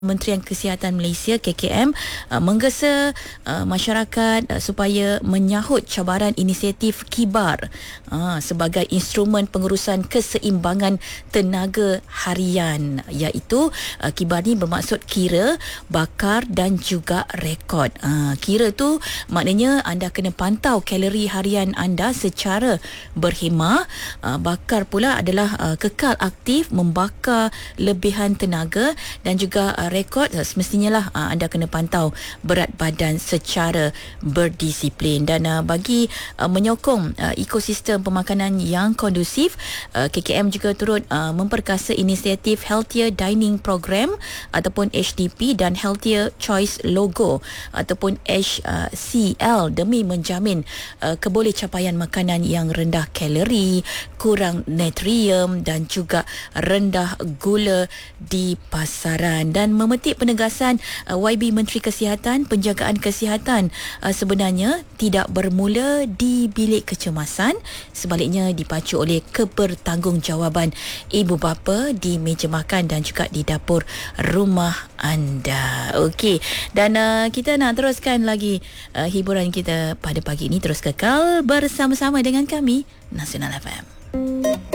Kementerian Kesihatan Malaysia KKM menggesa masyarakat supaya menyahut cabaran inisiatif KIBAR sebagai instrumen pengurusan keseimbangan tenaga harian, iaitu KIBAR ni bermaksud kira, bakar dan juga rekod. Kira tu maknanya anda kena pantau kalori harian anda secara berhemah. Bakar pula adalah kekal aktif membakar lebihan tenaga, dan juga rekod semestinya lah anda kena pantau berat badan secara berdisiplin. Dan bagi menyokong ekosistem pemakanan yang kondusif, KKM juga turut memperkasa inisiatif Healthier Dining Program ataupun HDP dan Healthier Choice Logo ataupun HCL demi menjamin kebolehcapaian makanan yang rendah kalori, kurang natrium dan juga rendah gula di pasaran. Dan memetik penegasan YB Menteri Kesihatan, penjagaan kesihatan sebenarnya tidak bermula di bilik kecemasan, sebaliknya dipacu oleh kebertanggungjawabaan ibu bapa di meja makan dan juga di dapur rumah anda. Okey, dan kita nak teruskan lagi hiburan kita pada pagi ini. Terus kekal bersama-sama dengan kami, Nasional FM.